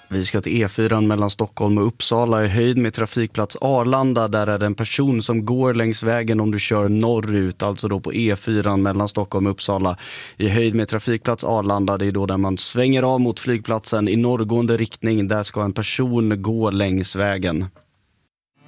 Vi ska till E4 mellan Stockholm och Uppsala i höjd med trafikplats Arlanda. Där är det en person som går längs vägen om du kör norrut, alltså då på E4 mellan Stockholm och Uppsala. I höjd med trafikplats Arlanda, det är då där man svänger av mot flygplatsen i norrgående riktning. Där ska en person gå längs vägen.